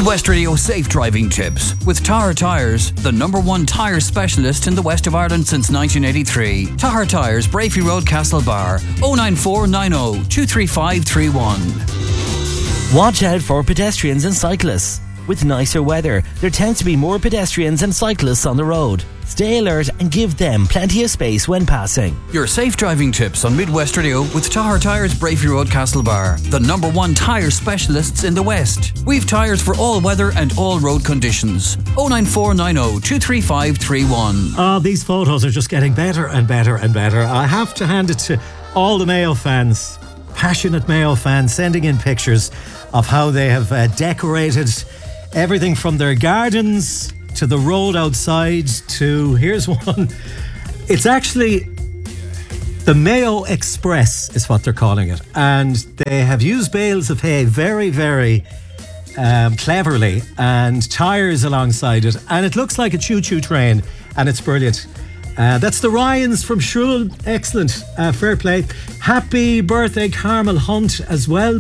Midwest Radio Safe Driving Tips with Tahar Tyres, the #1 tyre specialist in the west of Ireland since 1983. Tahar Tyres, Brafey Road, Castlebar, 09490 23531. Watch out for pedestrians and cyclists. With nicer weather, there tends to be more pedestrians and cyclists on the road. Stay alert and give them plenty of space when passing. Your safe driving tips on Midwest Radio with Tahar Tyres, Brafey Road, Castlebar, the #1 tyre specialists in the West. We've tyres for all weather and all road conditions. 09490 23531. These photos are just getting better and better and better. I have to hand it to all the Mayo fans, passionate Mayo fans, sending in pictures of how they have decorated everything from their gardens to the road outside to, here's one. It's actually the Mayo Express is what they're calling it. And they have used bales of hay very, very cleverly and tyres alongside it. And it looks like a choo-choo train and it's brilliant. That's the Ryans from Shrule. Excellent. Fair play. Happy birthday, Carmel Hunt, as well.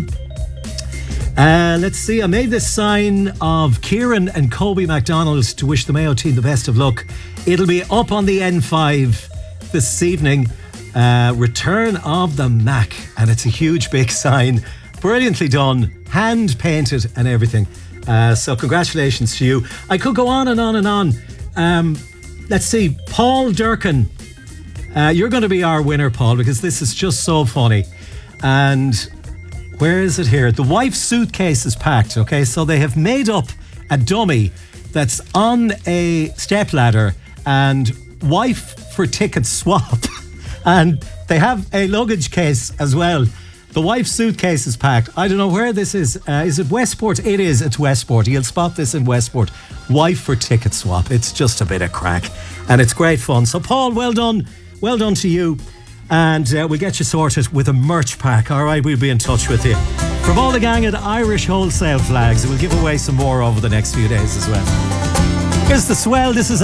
Let's see, I made this sign of Kieran and Kobe McDonald to wish the Mayo team the best of luck. It'll be up on the N5 this evening. Return of the Mac. And it's a huge big sign. Brilliantly done. Hand painted and everything. So congratulations to you. I could go on and on and on. Let's see, Paul Durkin. You're going to be our winner, Paul, because this is just so funny. And where is it here? The wife's suitcase is packed, okay? So they have made up a dummy that's on a stepladder and wife for ticket swap. And they have a luggage case as well. The wife's suitcase is packed. I don't know where this is. Is it Westport? It is. It's Westport. You'll spot this in Westport. Wife for ticket swap. It's just a bit of crack. And it's great fun. So, Paul, well done. Well done to you. And we'll get you sorted with a merch pack. All right, we'll be in touch with you. From all the gang at Irish Wholesale Flags, we'll give away some more over the next few days as well. Here's the swell. This is